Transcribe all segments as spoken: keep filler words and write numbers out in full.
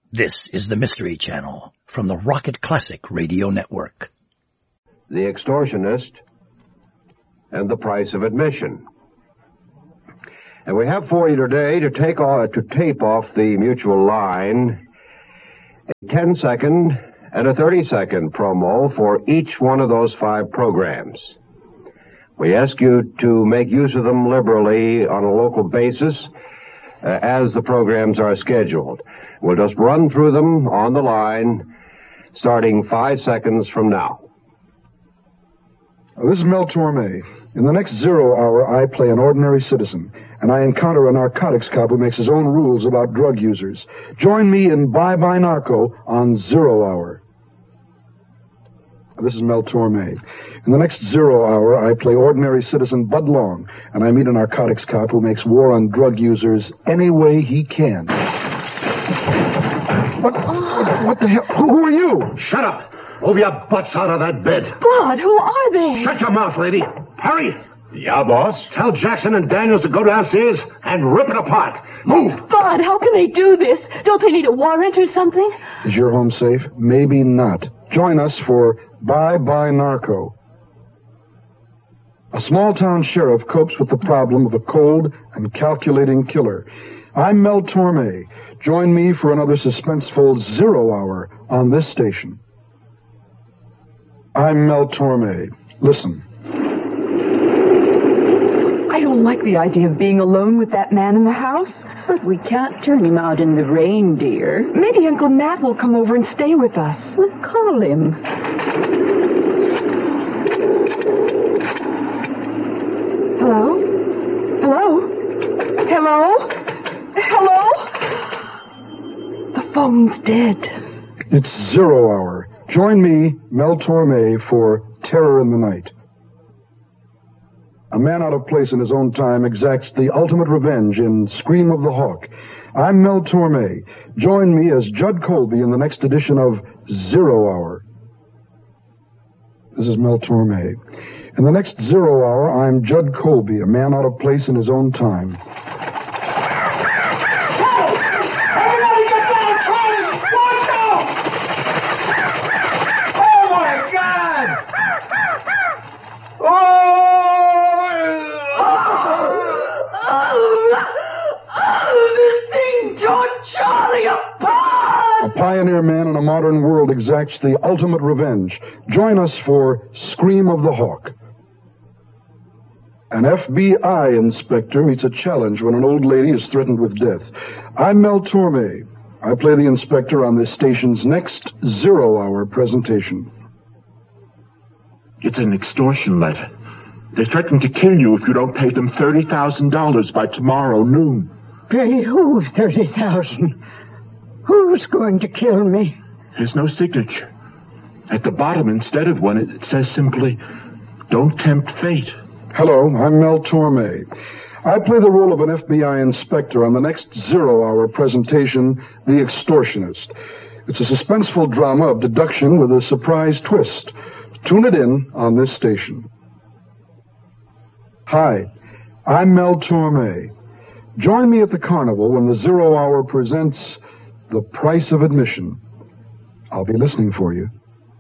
This is the Mystery Channel from the Rocket Classic Radio Network. The Extortionist and the Price of Admission. And we have for you today to take off, to tape off the mutual line a ten-second and a thirty-second promo for each one of those five programs. We ask you to make use of them liberally on a local basis uh, as the programs are scheduled. We'll just run through them on the line starting five seconds from now. This is Mel Torme. In the next zero hour, I play an ordinary citizen, and I encounter a narcotics cop who makes his own rules about drug users. Join me in Bye Bye Narco on Zero Hour. This is Mel Torme. In the next zero hour, I play ordinary citizen Bud Long, and I meet a narcotics cop who makes war on drug users any way he can. What, what, what the hell? Who, who are you? Shut up! Move your butts out of that bed. Bud, who are they? Shut your mouth, lady. Hurry! Yeah, boss? Tell Jackson and Daniels to go downstairs and rip it apart. Move! Bud, how can they do this? Don't they need a warrant or something? Is your home safe? Maybe not. Join us for Bye Bye Narco. A small-town sheriff copes with the problem of a cold and calculating killer. I'm Mel Torme. Join me for another suspenseful Zero Hour on this station. I'm Mel Torme. Listen. I don't like the idea of being alone with that man in the house. But we can't turn him out in the rain, dear. Maybe Uncle Matt will come over and stay with us. Well, call him. Hello? Hello? Hello? Hello? The phone's dead. It's Zero Hour. Join me, Mel Torme, for Terror in the Night. A man out of place in his own time exacts the ultimate revenge in Scream of the Hawk. I'm Mel Torme. Join me as Judd Colby in the next edition of Zero Hour. This is Mel Torme. In the next Zero Hour, I'm Judd Colby, a man out of place in his own time. A pioneer man in a modern world exacts the ultimate revenge. Join us for Scream of the Hawk. An F B I inspector meets a challenge when an old lady is threatened with death. I'm Mel Torme. I play the inspector on this station's next Zero Hour presentation. It's an extortion letter. They threaten to kill you if you don't pay them thirty thousand dollars by tomorrow noon. Pay who thirty thousand? Who's going to kill me? There's no signature. At the bottom, instead of one, it says simply, "Don't tempt fate." Hello, I'm Mel Torme. I play the role of an F B I inspector on the next Zero Hour presentation, The Extortionist. It's a suspenseful drama of deduction with a surprise twist. Tune it in on this station. Hi, I'm Mel Torme. Join me at the carnival when the Zero Hour presents The Price of Admission. I'll be listening for you.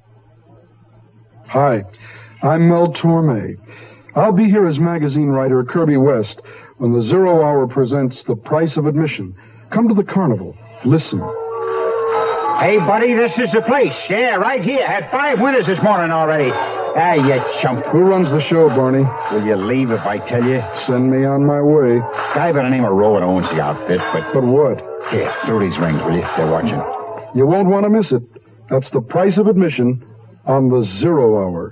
Hi, I'm Mel Torme. I'll be here as magazine writer Kirby West when the Zero Hour presents The Price of Admission. Come to the carnival. Listen. Hey, buddy, this is the place. Yeah, right here. Had five winners this morning already. Ah, you chump. Who runs the show, Barney? Will you leave if I tell you? Send me on my way. Guy by the name of Rowan owns the outfit, but... But what? Here, throw these rings, will you? They're watching. You won't want to miss it. That's The Price of Admission on the Zero Hour.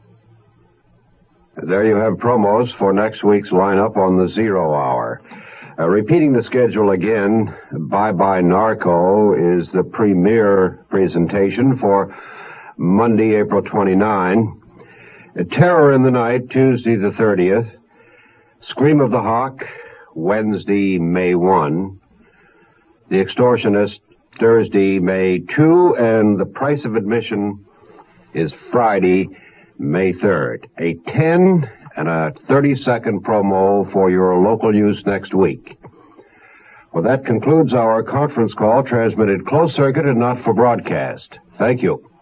There you have promos for next week's lineup on the Zero Hour. Uh, repeating the schedule again, Bye Bye Narco is the premiere presentation for Monday, April twenty-ninth. Uh, Terror in the Night, Tuesday the thirtieth. Scream of the Hawk, Wednesday, May first. The Extortionist, Thursday, May second. And The Price of Admission is Friday, May third. A ten and a thirty-second promo for your local use next week. Well, that concludes our conference call transmitted closed circuit and not for broadcast. Thank you.